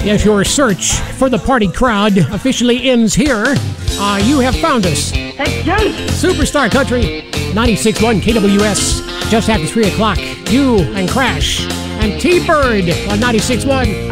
If your search for the party crowd officially ends here, you have found us. Thank you. Superstar Country, 96.1 KWS, just after 3 o'clock. You and Crash and T-Bird on 96.1.